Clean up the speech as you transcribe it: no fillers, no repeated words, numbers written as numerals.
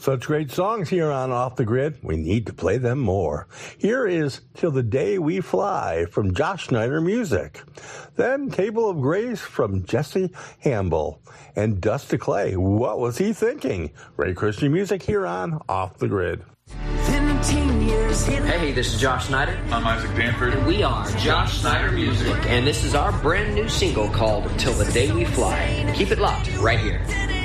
Such great songs here on Off the Grid. We need to play them more. Here is Till the Day We Fly from Josh Snyder Music. Then Table of Grace from Jesse Hamble. And Dust to Clay, What Was He Thinking? Great Christian music here on Off the Grid. Hey, this is Josh Snyder. I'm Isaac Danford. And we are Josh Snyder Music. And this is our brand new single called Till the Day We Fly. Keep it locked right here.